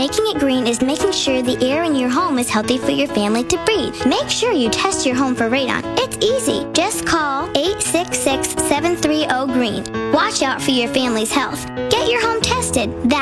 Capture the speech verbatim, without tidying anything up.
Making it green is making sure the air in your home is healthy for your family to breathe. Make sure you test your home for radon. It's easy. Just call eight six six, seven three zero, GREEN. Watch out for your family's health. Get your home tested. That